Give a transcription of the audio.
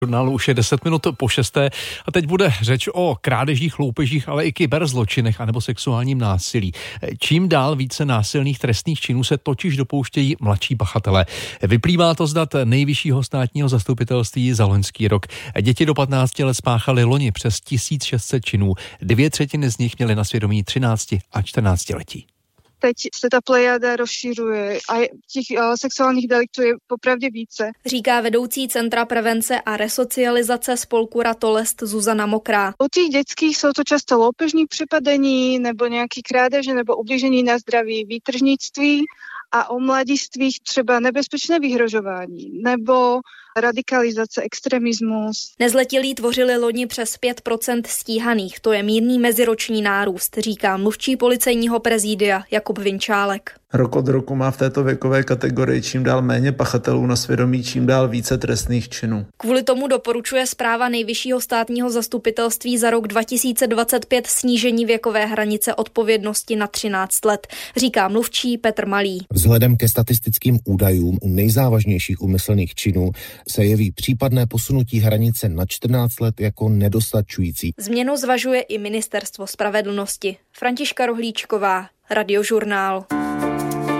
Žurnálu už je 10 minut po 6. A teď bude řeč o krádežích, loupežích, ale i kyberzločinech anebo sexuálním násilí. Čím dál více násilných trestných činů se totiž dopouštějí mladší pachatelé. Vyplývá to z dat Nejvyššího státního zastupitelství za loňský rok. Děti do 15 let spáchaly loni přes 1600 činů. 2/3 z nich měly na svědomí 13 a 14 letí. Teď se ta plejada rozšiřuje a těch sexuálních deliktů je popravdě více. Říká vedoucí Centra prevence a resocializace spolku Ratolest Zuzana Mokrá. U těch dětských jsou to často loupežní přepadení nebo nějaký krádeže nebo ublížení na zdraví, výtržnictví a u mladistvých třeba nebezpečné vyhrožování nebo radikalizace, extremismus. Nezletilí tvořili loni přes 5% stíhaných, to je mírný meziroční nárůst, říká mluvčí policejního prezidia Jakub Vinčálek. Rok od roku má v této věkové kategorii čím dál méně pachatelů na svědomí, čím dál více trestných činů. Kvůli tomu doporučuje zpráva Nejvyššího státního zastupitelství za rok 2025 snížení věkové hranice odpovědnosti na 13 let, říká mluvčí Petr Malý. Vzhledem ke statistickým údajům u nejzávažnějších úmyslných činů se jeví případné posunutí hranice na 14 let jako nedostačující. Změnu zvažuje i Ministerstvo spravedlnosti. Františka Rohlíčková, Radiožurnál.